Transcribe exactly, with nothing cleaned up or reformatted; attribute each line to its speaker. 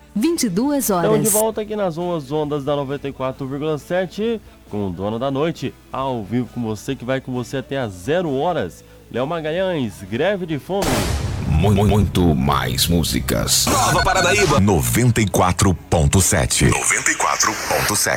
Speaker 1: vinte e duas horas.
Speaker 2: Estamos de volta aqui nas ondas, ondas da noventa e quatro vírgula sete com o Dono da Noite, ao vivo com você, que vai com você até às zero horas. Léo Magalhães, Greve de Fome.
Speaker 3: Muito, muito mais músicas. Nova Paranaíba noventa e quatro ponto sete. noventa e quatro ponto sete.